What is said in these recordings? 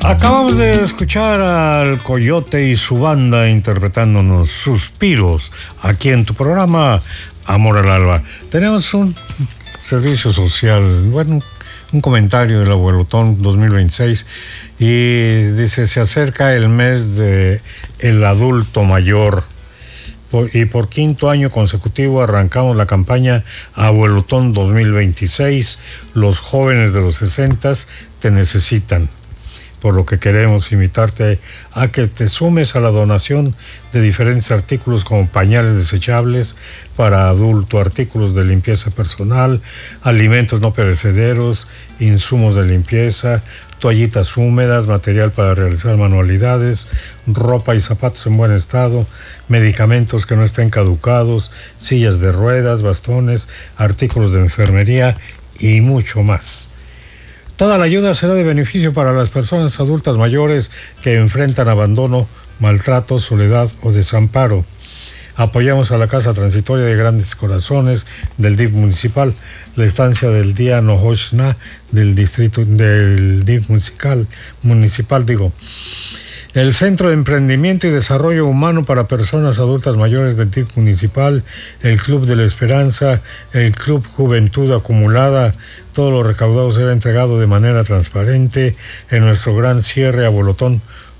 Acabamos de escuchar al Coyote y su banda interpretándonos Suspiros aquí en tu programa Amor al Alba. Tenemos un servicio social, bueno, un comentario del Abuelotón 2026 y dice: se acerca el mes de el adulto mayor y por quinto año consecutivo arrancamos la campaña Abuelotón 2026. Los jóvenes de los 60 te necesitan, por lo que queremos invitarte a que te sumes a la donación de diferentes artículos como pañales desechables para adulto, artículos de limpieza personal, alimentos no perecederos, insumos de limpieza, toallitas húmedas, material para realizar manualidades, ropa y zapatos en buen estado, medicamentos que no estén caducados, sillas de ruedas, bastones, artículos de enfermería y mucho más. Toda la ayuda será de beneficio para las personas adultas mayores que enfrentan abandono, maltrato, soledad o desamparo. Apoyamos a la Casa Transitoria de Grandes Corazones del DIF municipal, la estancia del día Nojochna del distrito del DIF municipal, el Centro de Emprendimiento y Desarrollo Humano para Personas Adultas Mayores del DIF municipal, el Club de la Esperanza, el Club Juventud Acumulada. Todo lo recaudado será entregado de manera transparente en nuestro gran cierre Abuelotón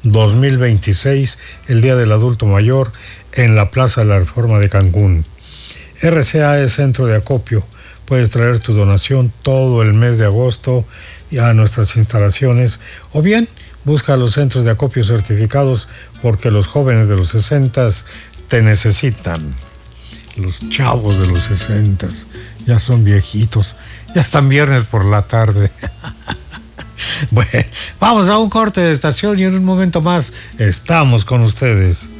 2026, el Día del Adulto Mayor, en la Plaza de la Reforma de Cancún. RCA es Centro de Acopio. Puedes traer tu donación todo el mes de agosto a nuestras instalaciones, o bien busca los centros de acopio certificados, porque los jóvenes de los 60 te necesitan. Los chavos de los 60 ya son viejitos, ya están viernes por la tarde. Bueno, vamos a un corte de estación y en un momento más estamos con ustedes.